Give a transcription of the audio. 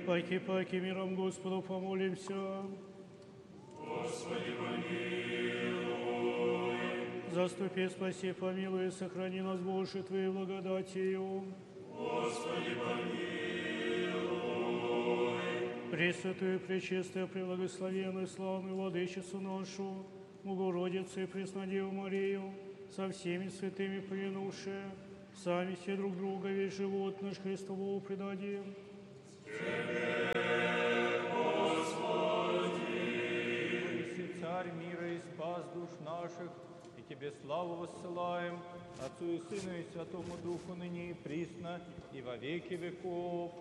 Паки миром Господу помолимся. Господи, помилуй. Заступи, спаси, помилуй, и сохрани нас, Боже, Твоей благодатью. Господи, помилуй. Пресвятую, пречистую, преблагословенную, славную Владычицу нашу, Богородицу и Преснодеву Марию, со всеми святыми повинувши, сами все друг друга, весь живот наш Христову предадим. Тебе, Господи! Ты Царь мира и спас душ наших, и Тебе славу воссылаем, Отцу и Сыну и Святому Духу, ныне и присно, и во веки веков.